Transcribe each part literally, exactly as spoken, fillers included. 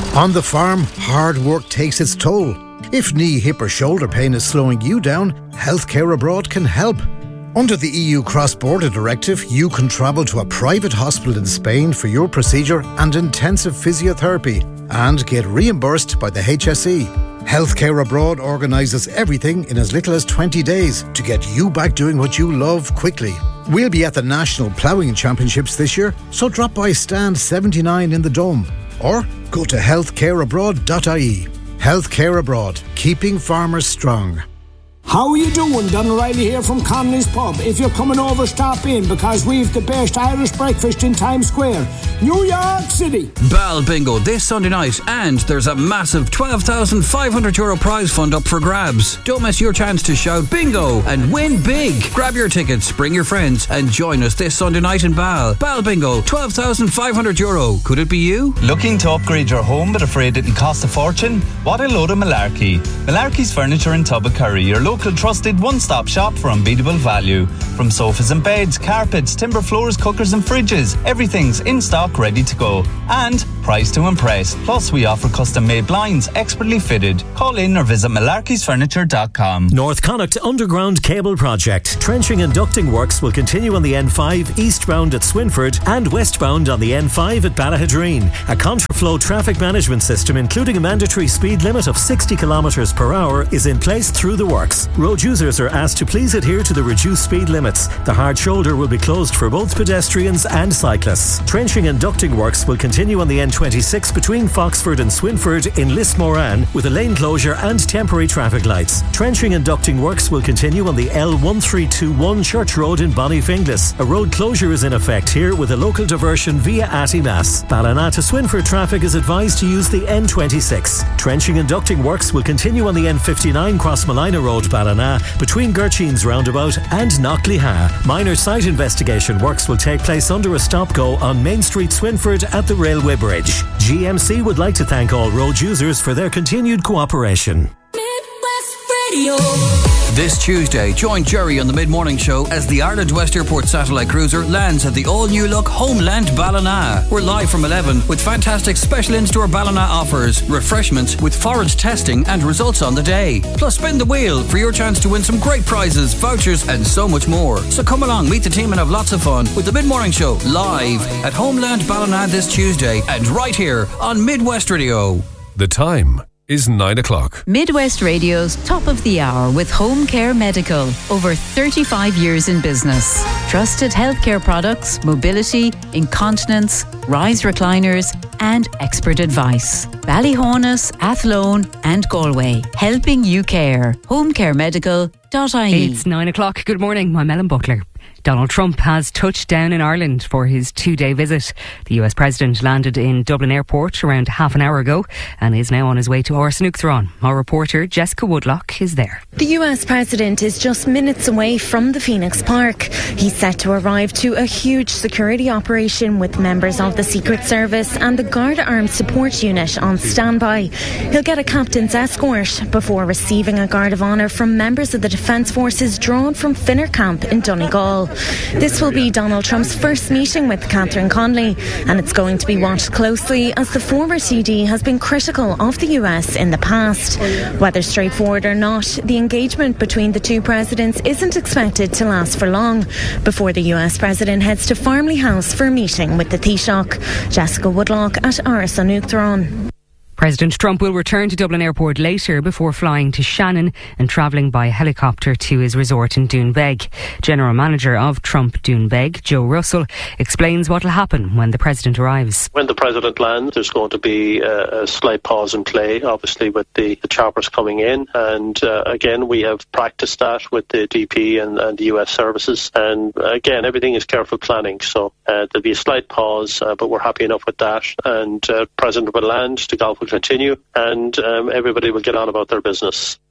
On the farm, hard work takes its toll. If knee, hip or shoulder pain is slowing you down, Healthcare Abroad can help. Under the E U Cross-Border Directive, you can travel to a private hospital in Spain for your procedure and intensive physiotherapy and get reimbursed by the H S E. Healthcare Abroad organises everything in as little as twenty days to get you back doing what you love quickly. We'll be at the National Ploughing Championships this year, so drop by stand seventy-nine in the Dome or go to healthcare abroad dot I E. Healthcare Abroad, keeping farmers strong. How are you doing? Don O'Reilly here from Connolly's Pub. If you're coming over, stop in because we've the best Irish breakfast in Times Square, New York City. Bal Bingo this Sunday night, and there's a massive twelve thousand five hundred euro prize fund up for grabs. Don't miss your chance to shout bingo and win big. Grab your tickets, bring your friends and join us this Sunday night in Bal. Bal Bingo, twelve thousand five hundred euro. Could it be you? Looking to upgrade your home but afraid it'll cost a fortune? What a load of malarkey. Malarkey's Furniture in Tubbercurry, your local trusted one-stop shop for unbeatable value. From sofas and beds, carpets, timber floors, cookers and fridges, everything's in stock ready to go. And price to impress. Plus we offer custom-made blinds, expertly fitted. Call in or visit malarkeys furniture dot com. North Connacht Underground Cable Project. Trenching and ducting works will continue on the N five eastbound at Swinford and westbound on the N five at Ballahadreen. A contraflow traffic management system including a mandatory speed limit of sixty kilometres per hour is in place through the works. Road users are asked to please adhere to the reduced speed limits. The hard shoulder will be closed for both pedestrians and cyclists. Trenching and ducting works will continue on the N twenty-six between Foxford and Swinford in Lismoran with a lane closure and temporary traffic lights. Trenching and ducting works will continue on the L one three two one Church Road in Bonnyfinglas. A road closure is in effect here with a local diversion via Attimass. Ballina to Swinford traffic is advised to use the N twenty-six. Trenching and ducting works will continue on the N fifty-nine Crossmalina Road, Ballina, between Gertchines Roundabout and Knockleha. Minor site investigation works will take place under a stop-go on Main Street, Swinford at the Railway Bridge. G M C would like to thank all road users for their continued cooperation. Midwest Radio. This Tuesday, join Jerry on the Mid-Morning Show as the Ireland West Airport satellite cruiser lands at the all-new look Homeland Ballina. We're live from eleven with fantastic special in-store Ballina offers, refreshments with foreign testing and results on the day. Plus spin the wheel for your chance to win some great prizes, vouchers and so much more. So come along, meet the team and have lots of fun with the Mid-Morning Show live at Homeland Ballina this Tuesday and right here on Midwest Radio. The time is nine o'clock. Midwest Radio's Top of the Hour with Home Care Medical. Over thirty-five years in business. Trusted healthcare products, mobility, incontinence, rise recliners and expert advice. Ballyhonus, Athlone and Galway. Helping you care. home care medical dot I E. It's nine o'clock. Good morning. I'm Ellen Buckler. Donald Trump has touched down in Ireland for his two-day visit. The U S President landed in Dublin Airport around half an hour ago and is now on his way to Ársa. Our reporter Jessica Woodlock is there. The U S President is just minutes away from the Phoenix Park. He's set to arrive to a huge security operation with members of the Secret Service and the Garda Armed Support Unit on standby. He'll get a captain's escort before receiving a guard of honour from members of the Defence Forces drawn from Finner Camp in Donegal. This will be Donald Trump's first meeting with Catherine Connolly, and it's going to be watched closely as the former T D has been critical of the U S in the past. Whether straightforward or not, the engagement between the two presidents isn't expected to last for long before the U S President heads to Farmley House for a meeting with the Taoiseach. Jessica Woodlock at Ársa Nuachtaráin. President Trump will return to Dublin Airport later before flying to Shannon and travelling by helicopter to his resort in Doonbeg. General Manager of Trump Doonbeg, Joe Russell, explains what will happen when the President arrives. When the President lands, there's going to be a, a slight pause in play, obviously, with the, the choppers coming in. And uh, again, we have practiced that with the D P and, and the U S services. And uh, again, everything is careful planning. So uh, there'll be a slight pause, uh, but we're happy enough with that. And uh, President will land, the golf will continue, and um, everybody will get on about their business.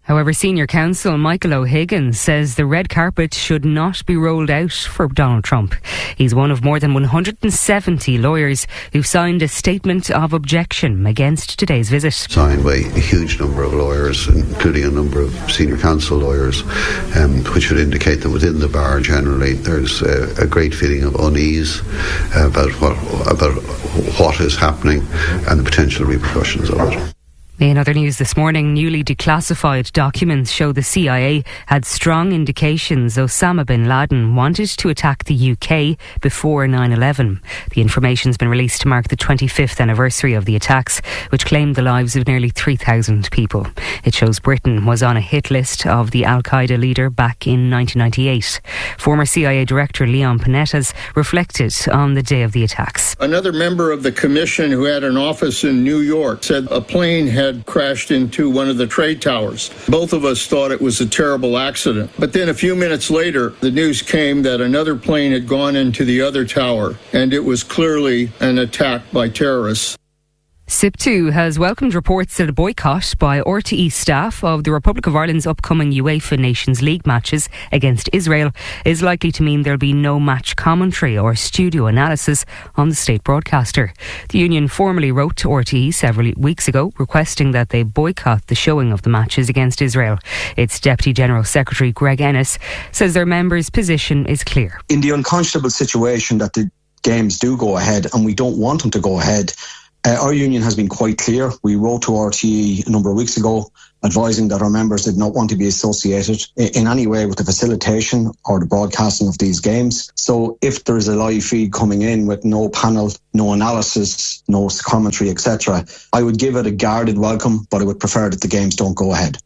However, Senior Counsel Michael O'Higgins says the red carpet should not be rolled out for Donald Trump. He's one of more than one hundred seventy lawyers who've signed a statement of objection against today's visit. Signed by a huge number of lawyers, including a number of senior counsel lawyers, um, which would indicate that within the bar generally there's a, a great feeling of unease about what, about what is happening and the potential repercussions of it. In other news this morning, newly declassified documents show the C I A had strong indications Osama bin Laden wanted to attack the U K before nine eleven. The information has been released to mark the twenty-fifth anniversary of the attacks, which claimed the lives of nearly three thousand people. It shows Britain was on a hit list of the Al-Qaeda leader back in nineteen ninety-eight. Former C I A Director Leon Panetta reflected on the day of the attacks. Another member of the commission who had an office in New York said a plane had had crashed into one of the trade towers. Both of us thought it was a terrible accident. But then a few minutes later, the news came that another plane had gone into the other tower, and it was clearly an attack by terrorists. S I P two has welcomed reports that a boycott by R T E staff of the Republic of Ireland's upcoming UEFA Nations League matches against Israel is likely to mean there'll be no match commentary or studio analysis on the state broadcaster. The union formally wrote to R T E several weeks ago requesting that they boycott the showing of the matches against Israel. Its Deputy General Secretary Greg Ennis says their members' position is clear. In the unconscionable situation that the games do go ahead and we don't want them to go ahead, Uh, our union has been quite clear. We wrote to R T E a number of weeks ago advising that our members did not want to be associated in, in any way with the facilitation or the broadcasting of these games. So if there is a live feed coming in with no panel, no analysis, no commentary, et cetera, I would give it a guarded welcome, but I would prefer that the games don't go ahead.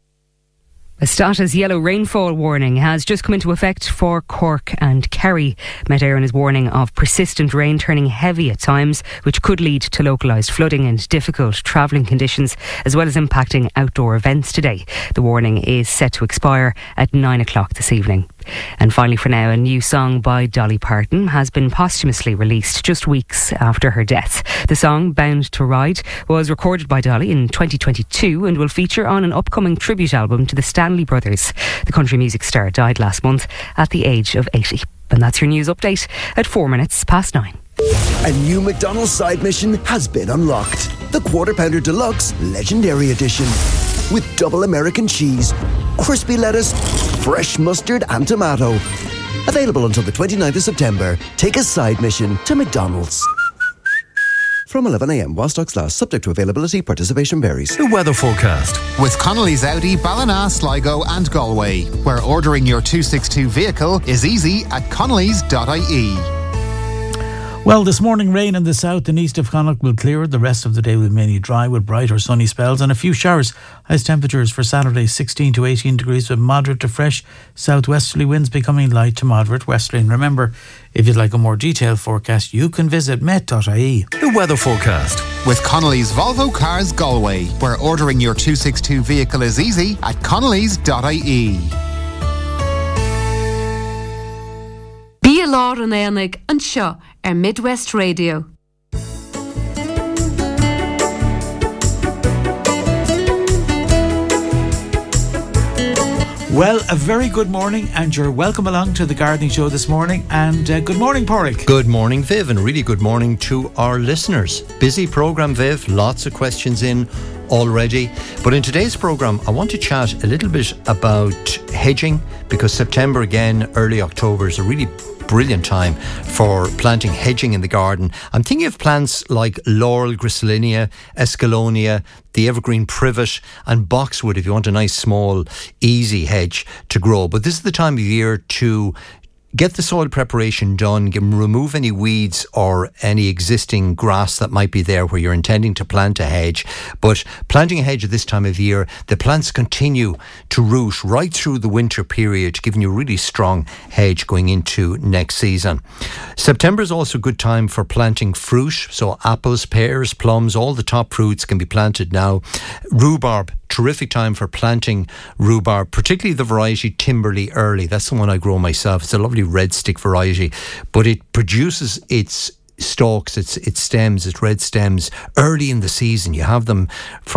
A Stata's yellow rainfall warning has just come into effect for Cork and Kerry. Met Éireann is warning of persistent rain turning heavy at times, which could lead to localised flooding and difficult travelling conditions, as well as impacting outdoor events today. The warning is set to expire at nine o'clock this evening. And finally for now, a new song by Dolly Parton has been posthumously released just weeks after her death. The song, Bound to Ride, was recorded by Dolly in twenty twenty-two and will feature on an upcoming tribute album to the Stanley Brothers. The country music star died last month at the age of eighty. And that's your news update at four minutes past nine. A new McDonald's side mission has been unlocked. The Quarter Pounder Deluxe Legendary Edition. With double American cheese, crispy lettuce, fresh mustard and tomato. Available until the twenty-ninth of September. Take a side mission to McDonald's. From eleven a m while stocks last, subject to availability, participation varies. The weather forecast. With Connolly's Audi, Ballina, Sligo and Galway, where ordering your two sixty-two vehicle is easy at connellys dot I E. Well, this morning rain in the south and east of Connacht will clear. The rest of the day will mainly dry with bright or sunny spells and a few showers. Highest temperatures for Saturday sixteen to eighteen degrees with moderate to fresh southwesterly winds becoming light to moderate westerly. And remember, if you'd like a more detailed forecast, you can visit met dot I E. The weather forecast. With Connolly's Volvo Cars Galway, where ordering your two sixty-two vehicle is easy at connellys dot I E. Bí lá an éanaig an seo ar Midwest Radio. Well, a very good morning and you're welcome along to the Gardening Show this morning. And uh, good morning, Pádraig. Good morning, Viv, and really good morning to our listeners. Busy programme, Viv, lots of questions in already. But in today's programme, I want to chat a little bit about hedging, because September again, early October is a really brilliant time for planting hedging in the garden. I'm thinking of plants like laurel, gristolinia, escallonia, the evergreen privet and boxwood if you want a nice small easy hedge to grow. But this is the time of year to get the soil preparation done, get, remove any weeds or any existing grass that might be there where you're intending to plant a hedge. But planting a hedge at this time of year, the plants continue to root right through the winter period, giving you a really strong hedge going into next season. September is also a good time for planting fruit, so apples, pears, plums, all the top fruits can be planted now. Rhubarb, terrific time for planting rhubarb, particularly the variety Timberley Early. That's the one I grow myself. It's a lovely red stick variety, but it produces its stalks, its its stems, its red stems early in the season. You have them from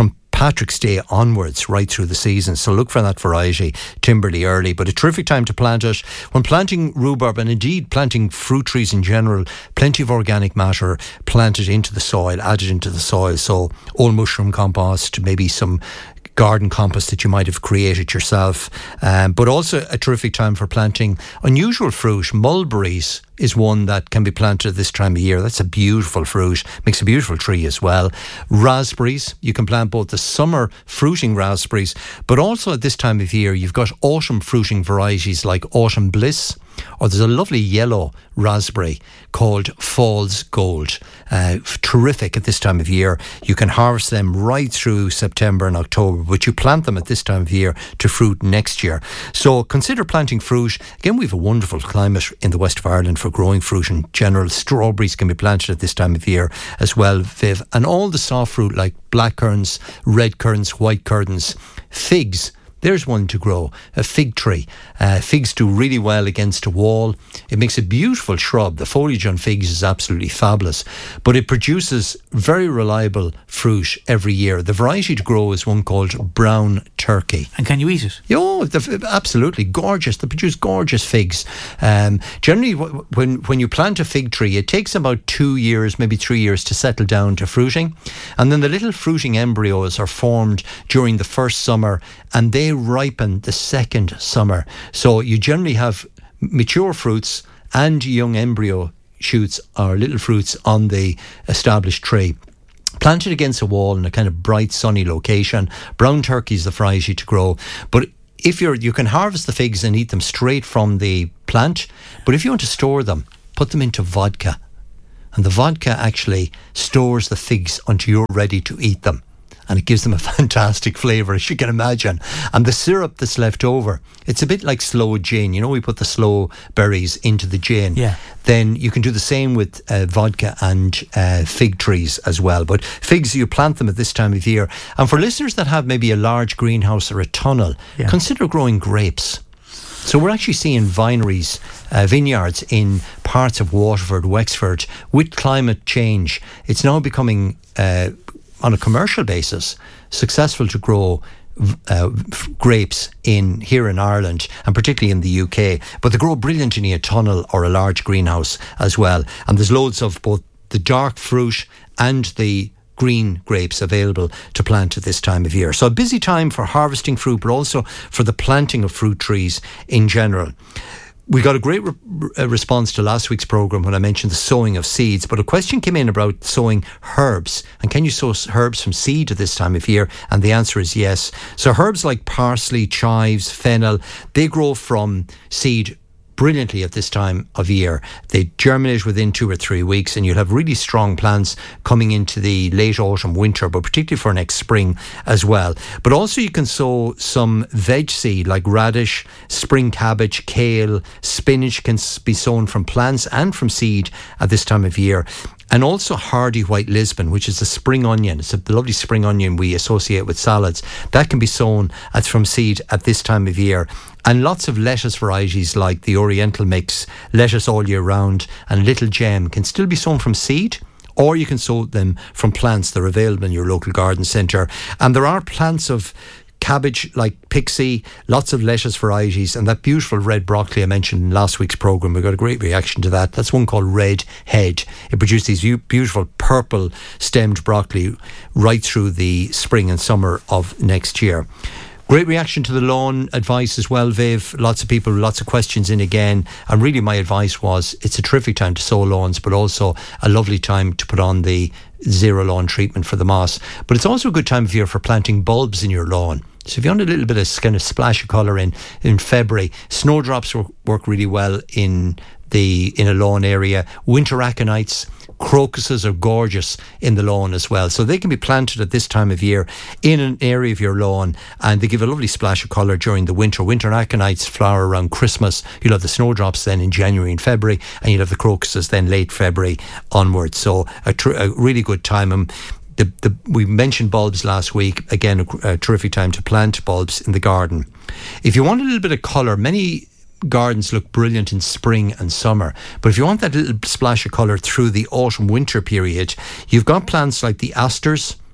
Patrick's Day onwards right through the season. So look for that variety, Timberley early. But a terrific time to plant it. When planting rhubarb, and indeed planting fruit trees in general, plenty of organic matter planted into the soil, added into the soil. So old mushroom compost, maybe some garden compost that you might have created yourself, um, but also a terrific time for planting unusual fruit. Mulberries is one that can be planted at this time of year. That's a beautiful fruit, makes a beautiful tree as well. Raspberries, you can plant both the summer fruiting raspberries, but also at this time of year you've got autumn fruiting varieties like Autumn Bliss, or there's a lovely yellow raspberry called Falls Gold. Uh, terrific at this time of year. You can harvest them right through September and October, but you plant them at this time of year to fruit next year. So consider planting fruit. Again, we have a wonderful climate in the west of Ireland for growing fruit in general. Strawberries can be planted at this time of year as well, Viv. And all the soft fruit like black currants, red currants, white currants, figs. There's one to grow, a fig tree. Uh, figs do really well against a wall. It makes a beautiful shrub. The foliage on figs is absolutely fabulous, but it produces very reliable fruit every year. The variety to grow is one called Brown Turkey. And can you eat it? Oh, absolutely. Gorgeous. They produce gorgeous figs. Um, generally, when, when you plant a fig tree, it takes about two years, maybe three years to settle down to fruiting. And then the little fruiting embryos are formed during the first summer, and they ripen the second summer. So you generally have mature fruits and young embryo shoots or little fruits on the established tree. Planted against a wall in a kind of bright sunny location. Brown turkey is the variety to grow. But if you're, you can harvest the figs and eat them straight from the plant. But if you want to store them, put them into vodka. And the vodka actually stores the figs until you're ready to eat them. And it gives them a fantastic flavour, as you can imagine. And the syrup that's left over, it's a bit like sloe gin. You know, we put the sloe berries into the gin. Yeah. Then you can do the same with uh, vodka and uh, fig trees as well. But figs, you plant them at this time of year. And for listeners that have maybe a large greenhouse or a tunnel, yeah. consider growing grapes. So we're actually seeing vineries, uh, vineyards in parts of Waterford, Wexford. With climate change, it's now becoming... Uh, on a commercial basis, successful to grow uh, grapes in here in Ireland and particularly in the U K. But they grow brilliantly in a tunnel or a large greenhouse as well. And there's loads of both the dark fruit and the green grapes available to plant at this time of year. So a busy time for harvesting fruit, but also for the planting of fruit trees in general. We got a great re- response to last week's programme when I mentioned the sowing of seeds, but a question came in about sowing herbs. And can you sow herbs from seed at this time of year? And the answer is yes. So herbs like parsley, chives, fennel, they grow from seed brilliantly at this time of year. They germinate within two or three weeks and you'll have really strong plants coming into the late autumn, winter, but particularly for next spring as well. But also you can sow some veg seed like radish, spring cabbage, kale, spinach can be sown from plants and from seed at this time of year. And also hardy white Lisbon, which is a spring onion. It's a lovely spring onion we associate with salads. That can be sown as from seed at this time of year. And lots of lettuce varieties like the Oriental Mix, lettuce all year round, and Little Gem can still be sown from seed. Or you can sow them from plants. They're available in your local garden centre. And there are plants of cabbage like Pixie, lots of lettuce varieties, and that beautiful red broccoli I mentioned in last week's programme. We got a great reaction to that. That's one called Red Head. It produced these beautiful purple stemmed broccoli right through the spring and summer of next year. Great reaction to the lawn advice as well, Viv. Lots of people, lots of questions in again. And really my advice was it's a terrific time to sow lawns, but also a lovely time to put on the zero lawn treatment for the moss. But it's also a good time of year for planting bulbs in your lawn. So if you want a little bit of kind of splash of colour in, in February, snowdrops work, work really well in the in a lawn area. Winter aconites, crocuses are gorgeous in the lawn as well. So they can be planted at this time of year in an area of your lawn and they give a lovely splash of colour during the winter. Winter aconites flower around Christmas. You'll have the snowdrops then in January and February and you'll have the crocuses then late February onwards. So a, tr- a really good time. Um, The, the, we mentioned bulbs last week. Again, a, a terrific time to plant bulbs in the garden. If you want a little bit of colour, many gardens look brilliant in spring and summer. But if you want that little splash of colour through the autumn-winter period, you've got plants like the asters,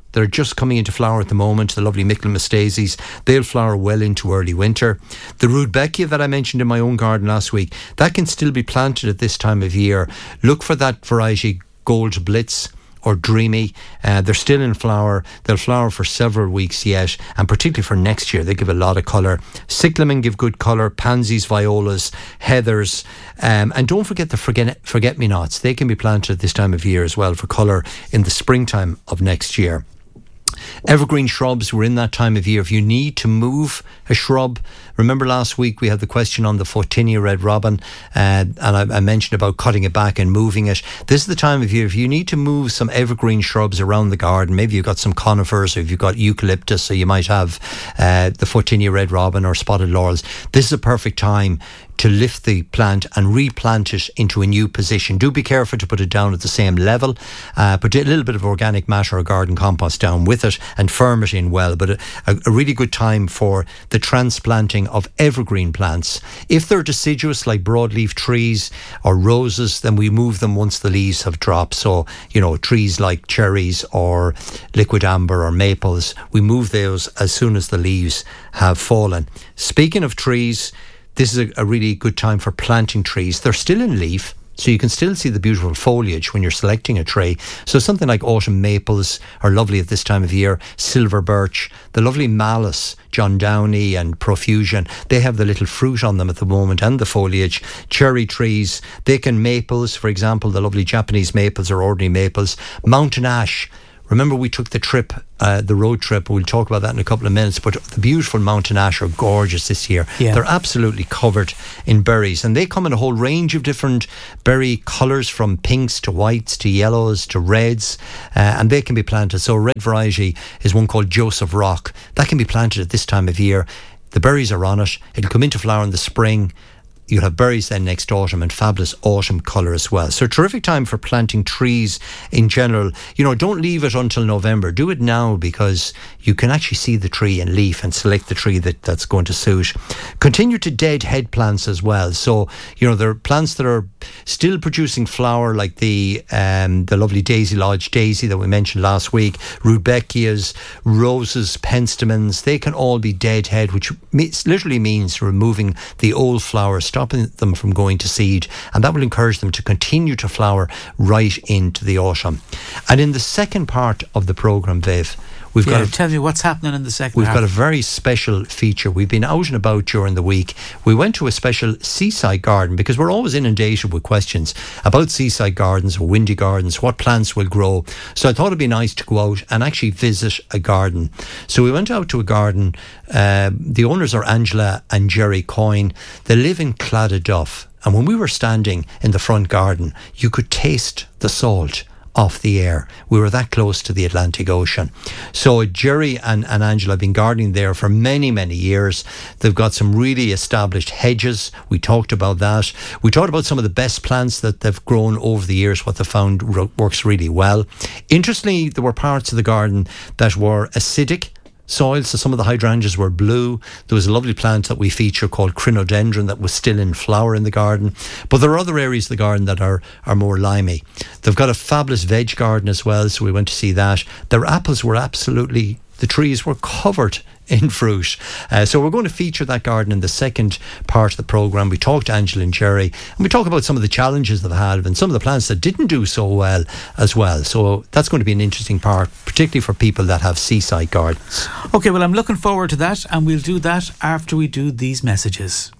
that are just coming into flower at the moment, the lovely Michaelmas daisies, they'll flower well into early winter. The Rudbeckia that I mentioned in my own garden last week, that can still be planted at this time of year. Look for that variety Gold Blitz or Dreamy. Uh, they're still in flower. They'll flower for several weeks yet, and particularly for next year, they give a lot of colour. Cyclamen give good colour, pansies, violas, heathers, um, and don't forget the forget, forget-me-nots. They can be planted at this time of year as well for colour in the springtime of next year. Evergreen shrubs, we're in that time of year. If you need to move a shrub, remember last week we had the question on the Photinia Red Robin, uh, and I, I mentioned about cutting it back and moving it. This is the time of year if you need to move some evergreen shrubs around the garden. Maybe you've got some conifers, or if you've got eucalyptus, so you might have uh, the Photinia Red Robin or spotted laurels. This is a perfect time to lift the plant and replant it into a new position. Do be careful to put it down at the same level. Uh, put a little bit of organic matter or garden compost down with it and firm it in well. But a, a really good time for the transplanting of evergreen plants. If they're deciduous like broadleaf trees or roses, then we move them once the leaves have dropped. So, you know, trees like cherries or liquid amber or maples, we move those as soon as the leaves have fallen. Speaking of trees, this is a, a really good time for planting trees. They're still in leaf, so you can still see the beautiful foliage when you're selecting a tree. So something like autumn maples are lovely at this time of year. Silver birch, the lovely malus, John Downey and Profusion, they have the little fruit on them at the moment and the foliage. Cherry trees, they can maples, for example, the lovely Japanese maples or ordinary maples. Mountain ash. Remember we took the trip, uh, the road trip, we'll talk about that in a couple of minutes, but the beautiful mountain ash are gorgeous this year. Yeah. They're absolutely covered in berries, and they come in a whole range of different berry colours, from pinks to whites to yellows to reds, uh, and they can be planted. So a red variety is one called Joseph Rock. That can be planted at this time of year. The berries are on it. It'll come into flower in the spring. You'll have berries then next autumn and fabulous autumn colour as well. So a terrific time for planting trees in general. You know, don't leave it until November. Do it now, because you can actually see the tree in leaf and select the tree that, that's going to suit. Continue to dead head plants as well. So, you know, there are plants that are still producing flower, like the um, the lovely Daisy Lodge daisy that we mentioned last week, Rudbeckias, roses, penstemons. They can all be dead head, which literally means removing the old flowers, stopping them from going to seed, and that will encourage them to continue to flower right into the autumn. And in the second part of the programme, Viv, we've yeah, got a, tell me what's happening in the second we've half. got a very special feature. We've been out and about during the week. We went to a special seaside garden, because we're always inundated with questions about seaside gardens or windy gardens, what plants will grow. So I thought it'd be nice to go out and actually visit a garden. So we went out to a garden. Uh, the owners are Angela and Jerry Coyne. They live in Claddaduff, and when we were standing in the front garden, you could taste the salt off the air. We were that close to the Atlantic Ocean. So Jerry and, and Angela have been gardening there for many, many years. They've got some really established hedges. We talked about that. We talked about some of the best plants that they've grown over the years, what they found ro- works really well. Interestingly, there were parts of the garden that were acidic soil, so some of the hydrangeas were blue. There was a lovely plant that we feature called crinodendron that was still in flower in the garden. But there are other areas of the garden that are, are more limey. They've got a fabulous veg garden as well, so we went to see that. Their apples were absolutely, the trees were covered in fruit. Uh, so we're going to feature that garden in the second part of the programme. We talked to Angela and Jerry, and we talk about some of the challenges they've had and some of the plants that didn't do so well as well. So that's going to be an interesting part, particularly for people that have seaside gardens. Okay, well, I'm looking forward to that, and we'll do that after we do these messages.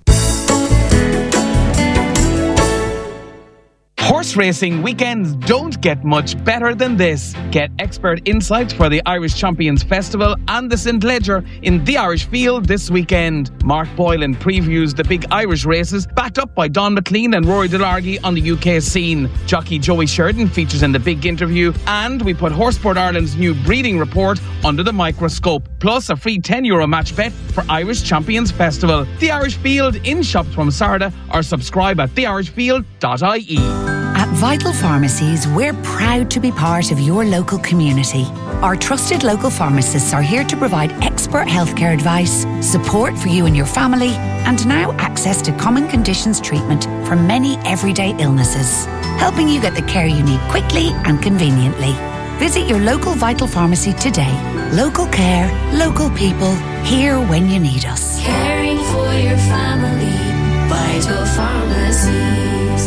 Horse racing weekends don't get much better than this. Get expert insights for the Irish Champions Festival and the Saint Leger in the Irish Field this weekend. Mark Boylan previews the big Irish races, backed up by Don McLean and Rory Delargy on the U K scene. Jockey Joey Sheridan features in the big interview, and we put Horseport Ireland's new breeding report under the microscope, plus a free ten euro match bet for Irish Champions Festival. The Irish Field in shops from Sarda, or subscribe at the irish field dot I E. At Vital Pharmacies, we're proud to be part of your local community. Our trusted local pharmacists are here to provide expert healthcare advice, support for you and your family, and now access to common conditions treatment for many everyday illnesses, helping you get the care you need quickly and conveniently. Visit your local Vital Pharmacy today. Local care, local people, here when you need us. Caring for your family, Vital Pharmacies.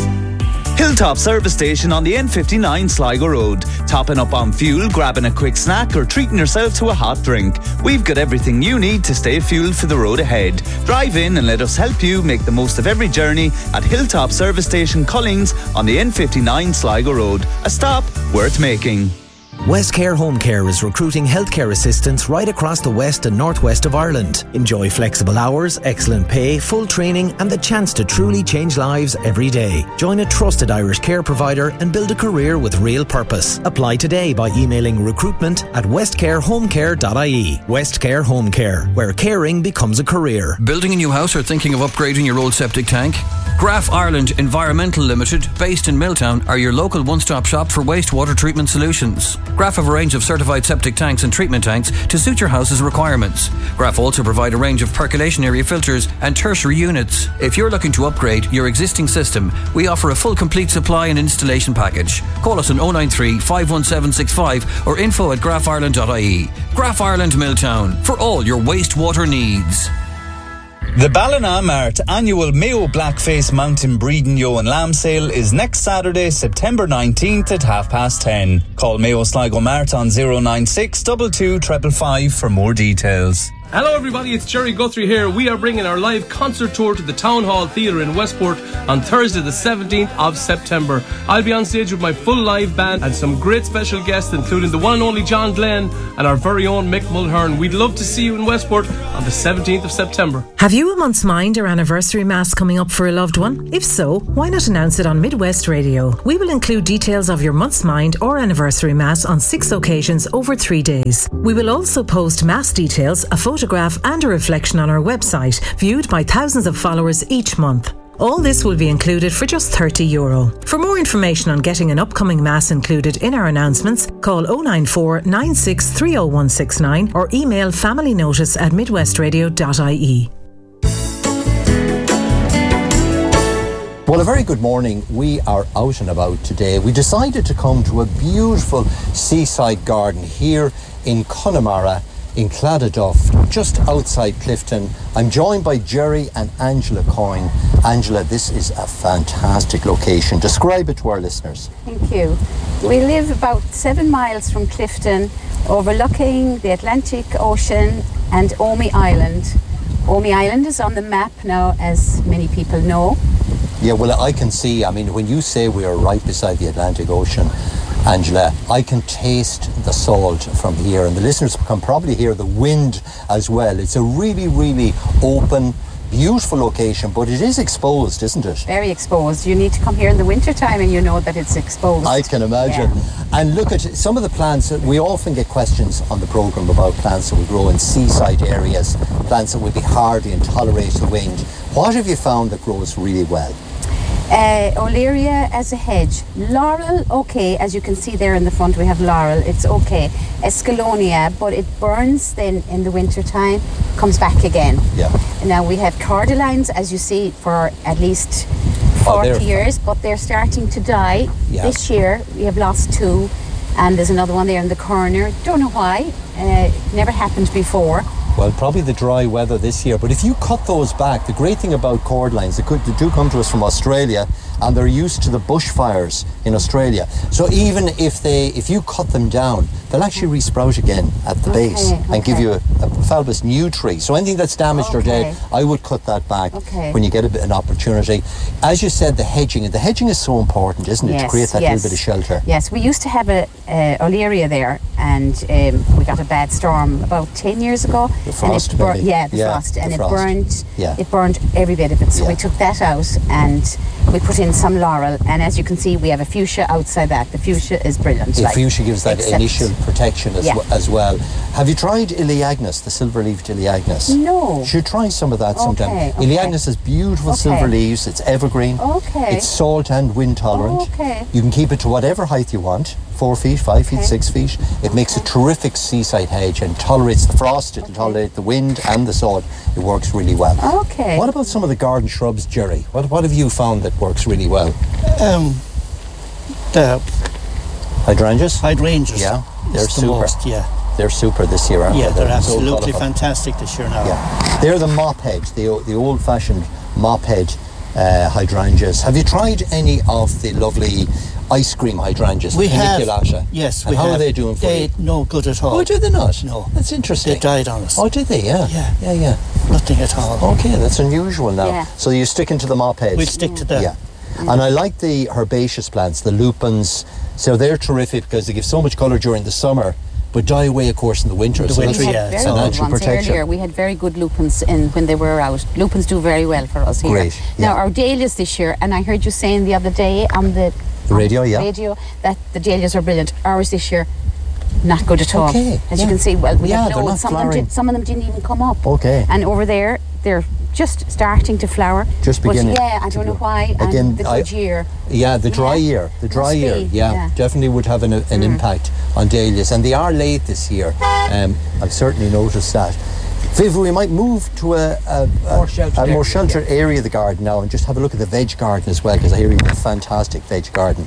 Hilltop Service Station on the N fifty-nine Sligo Road. Topping up on fuel, grabbing a quick snack or treating yourself to a hot drink. We've got everything you need to stay fueled for the road ahead. Drive in and let us help you make the most of every journey at Hilltop Service Station Collings on the N fifty-nine Sligo Road. A stop worth making. Westcare Home Care is recruiting healthcare assistants right across the west and northwest of Ireland. Enjoy flexible hours, excellent pay, full training and the chance to truly change lives every day. Join a trusted Irish care provider and build a career with real purpose. Apply today by emailing recruitment at westcarehomecare dot I E. Westcare Home Care, where caring becomes a career. Building a new house or thinking of upgrading your old septic tank? Graf Ireland Environmental Limited, based in Milltown, are your local one-stop shop for wastewater treatment solutions. Graf have a range of certified septic tanks and treatment tanks to suit your house's requirements. Graf also provide a range of percolation area filters and tertiary units. If you're looking to upgrade your existing system, we offer a full complete supply and installation package. Call us on oh nine three, five one seven six five or info at graf ireland dot I E. Graf Ireland Milltown, for all your wastewater needs. The Ballina Mart annual Mayo Blackface Mountain Breeding Yo and Lamb Sale is next Saturday, September nineteenth at half past ten. Call Mayo Sligo Mart on oh nine six, two two five five five for more details. Hello everybody, it's Jerry Guthrie here. We are bringing our live concert tour to the Town Hall Theatre in Westport on Thursday the seventeenth of September. I'll be on stage with my full live band and some great special guests including the one and only John Glenn and our very own Mick Mulhern. We'd love to see you in Westport on the seventeenth of September. Have you a month's mind or anniversary mass coming up for a loved one? If so, why not announce it on Midwest Radio? We will include details of your month's mind or anniversary mass on six occasions over three days. We will also post mass details, a photograph and a reflection on our website, viewed by thousands of followers each month. All this will be included for just thirty euro. For more information on getting an upcoming mass included in our announcements, call oh nine four, nine six three oh one six nine or email familynotice at midwestradio dot I E. Well, a very good morning. We are out and about today. We decided to come to a beautiful seaside garden here in Connemara in Claddaduff, just outside Clifton. I'm joined by Jerry and Angela Coyne. Angela, this is a fantastic location. Describe it to our listeners. Thank you. We live about seven miles from Clifton, overlooking the Atlantic Ocean and Omey Island. Omey Island is on the map now, as many people know. Yeah, well, I can see, I mean, when you say we are right beside the Atlantic Ocean, Angela, I can taste the salt from here, and the listeners can probably hear the wind as well. It's a really, really open, beautiful location, but it is exposed, isn't it? Very exposed. You need to come here in the winter time and you know that it's exposed. I can imagine. Yeah. And look at some of the plants. That we often get questions on the programme about plants that will grow in seaside areas, plants that will be hardy and tolerate the wind. What have you found that grows really well? Uh, Olearia as a hedge. Laurel, okay, as you can see there in the front we have laurel, it's okay. Escallonia, but it burns then in the winter time, comes back again. Yeah. Now we have cordylines, as you see, for at least forty oh, years, but they're starting to die. Yeah. This year we have lost two, and there's another one there in the corner. Don't know why, uh, never happened before. Well, probably the dry weather this year, but if you cut those back, the great thing about cordylines, they, could, they do come to us from Australia, and they're used to the bushfires in Australia. So even if they, if you cut them down, they'll actually resprout again at the okay, base and okay. give you a, a bulbous new tree. So anything that's damaged okay. or dead, I would cut that back okay. when you get a bit, an opportunity. As you said, the hedging, and the hedging is so important, isn't it, yes, to create that yes. little bit of shelter? Yes, we used to have a uh, Olearia there, and um, we got a bad storm about ten years ago. The frost, and it bur- maybe. Yeah, the yeah, frost, and the it frost. burned. Yeah. It burned every bit of it. So yeah. we took that out, and we put in some laurel, and as you can see, we have a fuchsia outside that. The fuchsia is brilliant. The like, fuchsia gives that except, initial protection as, yeah. w- as well. Have you tried Elaeagnus, the silver-leaved Elaeagnus? No. You should try some of that okay, sometime. Okay. Elaeagnus has beautiful okay. silver leaves. It's evergreen. Okay. It's salt and wind tolerant. Okay. You can keep it to whatever height you want. Four feet, five feet, okay. six feet. It okay. makes a terrific seaside hedge and tolerates the frost. It'll okay. tolerate the wind and the salt. It works really well. Okay. What about some of the garden shrubs, Jerry? What What have you found that works really well? Um, the Hydrangeas? Hydrangeas. Yeah, they're It's the super. most, yeah. They're super this year, aren't Yeah, they? they're, so absolutely colourful. fantastic this year now. Yeah. They're the mop head, the, the old-fashioned mop head uh, hydrangeas. Have you tried any of the lovely ice cream hydrangeas? We the have. Piniculata? Yes, and we how have. are they doing for they, you? No good at all. Oh, did they not? No. That's interesting. They died on us. Oh, did they? Yeah. Yeah. Yeah, yeah. Nothing at all. Okay, that's unusual now. Yeah. So you're sticking to the mop heads? We'll stick to that. Yeah. And I like the herbaceous plants, the lupins. So they're terrific because they give so much colour during the summer, but die away, of course, in the winter. The so winter, that's yeah. Very a good natural ones protection. earlier. We had very good lupins in when they were out. Lupins do very well for us here. Great, yeah. Now our dahlias this year, and I heard you saying the other day on the, The on radio, the yeah. radio that the dahlias are brilliant. Ours this year, not good at all. Okay, As yeah. you can see, well, we Yeah, have they're loads. not Some of them flowering. did, some of them didn't even come up. Okay. And over there, they're just starting to flower. Just But beginning yeah, I don't know why. And Again, the I- good year. Yeah, the dry Yeah. year, the dry Must year, be, yeah, yeah. definitely would have an, an Mm. impact on dahlias, and they are late this year. Um, I've certainly noticed that. Viv, we might move to a, a, a, More sheltered a more area, sheltered area of the garden now and just have a look at the veg garden as well, because I hear you have a fantastic veg garden.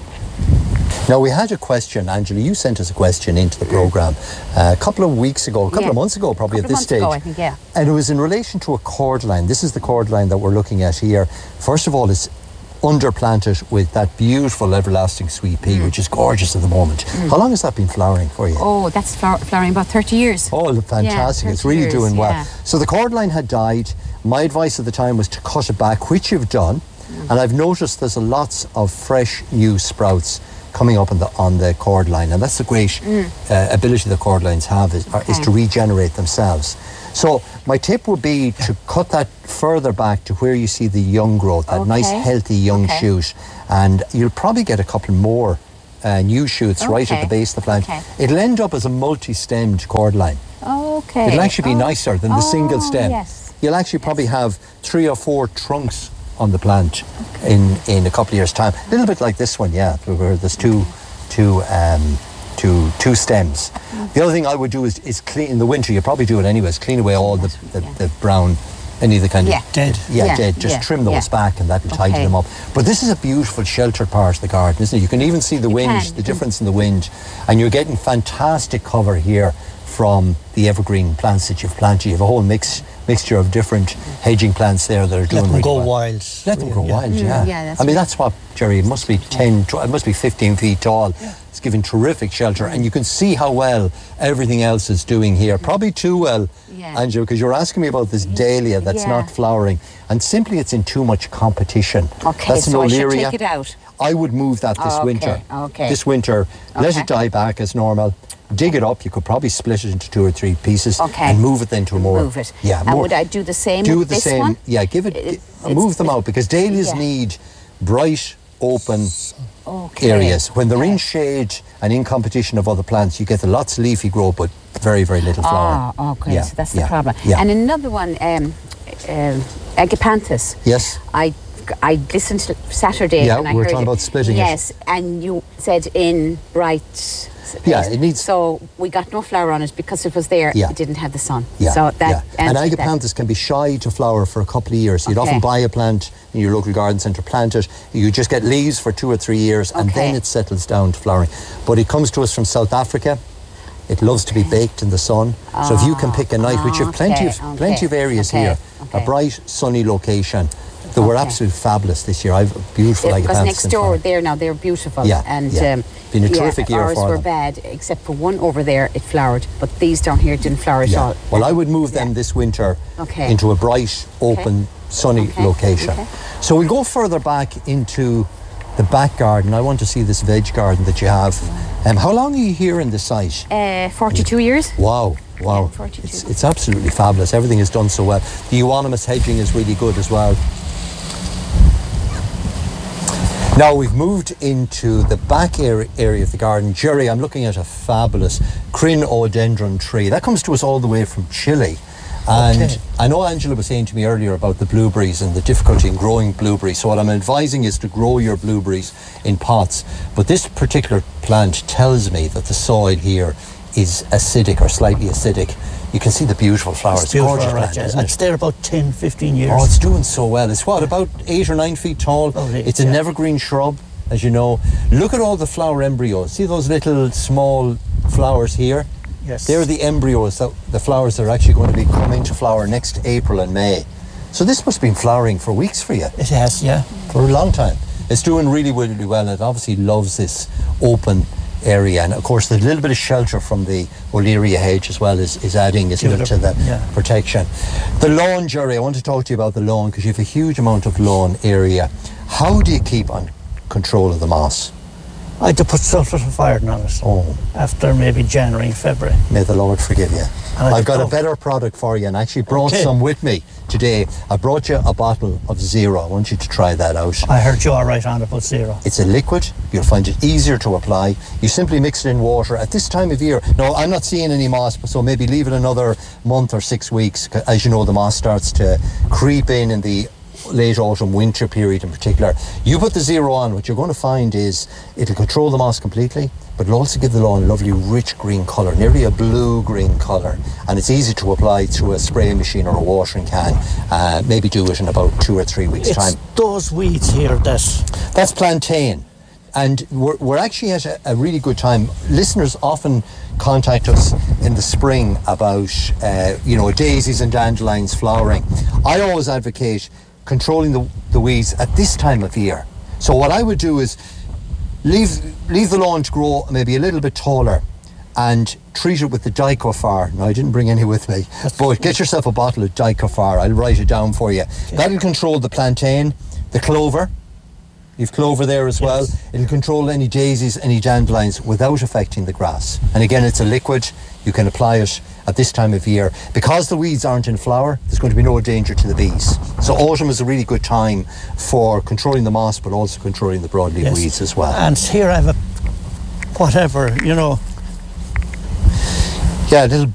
Now, we had a question, Angela, you sent us a question into the programme uh, a couple of weeks ago, a couple Yeah. of months ago probably Couple at of this months stage. ago, I think, yeah. And it was in relation to a cordline. This is the cordline that we're looking at here. First of all, it's underplanted with that beautiful everlasting sweet pea, which is gorgeous at the moment. Mm. How long has that been flowering for you? Oh, that's flower- flowering about thirty years. Oh, fantastic. Yeah, It's really thirty doing years, well. yeah. So the cordline had died. My advice at the time was to cut it back, which you've done. Mm. And I've noticed there's a lots of fresh new sprouts coming up on the on the cordline. And that's the great Mm. uh, ability the cordlines have is, are- is Okay. to regenerate themselves. So my tip would be to cut that further back to where you see the young growth, that nice Okay. healthy young Okay. shoot. And you'll probably get a couple more uh, new shoots right at Okay. the base of the plant. Okay. It'll end up as a multi-stemmed cordline. Okay. It'll actually be Oh. nicer than the single Oh, stem. yes. You'll actually probably have three or four trunks on the plant in, in a couple of years' time. A little bit like this one, yeah, where there's two, two, um, two, two stems. The other thing I would do is, is clean in the winter. You probably do it anyways. Clean away all the, the, the brown, any of the kind Yeah. of Dead. Yeah, Yeah, dead. Just yeah, trim those yeah. back, and that'll tidy Okay. them up. But this is a beautiful sheltered part of the garden, isn't it? You can even see the You wind, can, the you can. difference in the wind, and you're getting fantastic cover here from the evergreen plants that you've planted. You have a whole mix mixture of different hedging plants there that are doing Let them really go well. wild. Let them go Yeah. wild, Mm, yeah. yeah, that's I mean, right. that's what, Jerry, it must be ten, tw- it must be fifteen feet tall. It's giving terrific shelter, and you can see how well everything else is doing here. Probably too well, Yeah. Angela, because you're asking me about this dahlia that's Yeah. not flowering, and simply it's in too much competition. Okay, That's an so I should Olearia. take it out. I would move that this Okay, winter. okay. This winter, let Okay. it die back as normal. Dig it up. You could probably split it into two or three pieces Okay. and move it then to a more. Move it. Yeah, And more. would I do the same do with the this same. one? Yeah, give it. It- uh, it's- move them out because dahlias yeah. need bright, open Okay. areas. When they're in Okay. shade and in competition of other plants, you get the lots of leafy growth, but very, very little flower. Ah, okay, Yeah, so that's yeah, the problem. Yeah. And another one, um, um, Agapanthus. yes. I I listened to Saturday Yeah, and I we were heard talking it. about splitting it. Yes, and you said in bright. Yeah, place. it needs- So we got no flower on it because it was there. Yeah. It didn't have the sun. Yeah, So that yeah. And answered that. agapanthus can be shy to flower for a couple of years. You'd Okay. often buy a plant in your local garden centre, plant it, you just get leaves for two or three years, and Okay. then it settles down to flowering. But it comes to us from South Africa. It loves to be baked in the sun. So if you can pick a night, which you have plenty of Okay, plenty of areas okay, here, okay. a bright, sunny location. They were Okay. absolutely fabulous this year. I've beautiful Yeah, agapanthus. because next in door flower. there now they're beautiful. Yeah, and yeah. Um, Been a yeah, terrific year ours for were them. bad except for one over there. It flowered, but these down here didn't flower at Yeah. all. Well, I would move them this winter Okay. into a bright, open, sunny Okay, location. okay. So we'll go further back into the back garden. I want to see this veg garden that you have. Um, how long are you here in the site? Uh, Forty-two years. Wow, wow. Yeah, forty-two. It's, it's absolutely fabulous. Everything is done so well. The euonymus hedging is really good as well. Now we've moved into the back area, area of the garden. Jerry, I'm looking at a fabulous crinodendron tree. That comes to us all the way from Chile. And Okay. I know Angela was saying to me earlier about the blueberries and the difficulty in growing blueberries. So what I'm advising is to grow your blueberries in pots. But this particular plant tells me that the soil here is acidic or slightly acidic. You can see the beautiful flowers. It's beautiful, Gorgeous right, plant, yeah. isn't it? It's there about ten, fifteen years. Oh, it's doing so well. It's what, about eight or nine feet tall? Oh, yeah, It's an yeah. evergreen shrub. as you know. Look at all the flower embryos. See those little small flowers here? Yes. They're the embryos, that, the flowers that are actually going to be coming to flower next April and May. So this must have been flowering for weeks for you. It has, yeah. For a long time. It's doing really, really well, and it obviously loves this open area. And of course, the little bit of shelter from the Olearia hedge as well is, is adding, isn't it, to the yeah. protection. The lawn, Jerry, I want to talk to you about the lawn, because you have a huge amount of lawn area. How do you keep on control of the moss? I had to put sulphate of iron on it. Oh. After maybe January, February. May the Lord forgive you. And I've got a better product for you, and I actually brought okay. some with me today. I brought you a bottle of Zero. I want you to try that out. I heard you all right on about Zero. It's a liquid. You'll find it easier to apply. You simply mix it in water at this time of year. No, I'm not seeing any moss, so maybe leave it another month or six weeks. As you know, the moss starts to creep in in the late autumn, winter period in particular. You put the Zero on, what you're going to find is it'll control the moss completely, but it'll also give the lawn a lovely rich green colour, nearly a blue-green colour. And it's easy to apply through a spray machine or a watering can. Uh, maybe do it in about two or three weeks' it's time. Those weeds here, that... That's plantain. And we're, we're actually at a, a really good time. Listeners often contact us in the spring about, uh, you know, daisies and dandelions flowering. I always advocate controlling the, the weeds at this time of year. So what I would do is leave leave the lawn to grow maybe a little bit taller and treat it with the Dicofar. Now, I didn't bring any with me, but get yourself a bottle of Dicofar. I'll write it down for you. Okay. That'll control the plantain, the clover. You've clover there as yes. well. It'll control any daisies, any dandelions without affecting the grass. And again, it's a liquid. You can apply it at this time of year. Because the weeds aren't in flower, there's going to be no danger to the bees. So autumn is a really good time for controlling the moss, but also controlling the broadleaf yes. weeds as well. And here I have a whatever, you know. Yeah, a little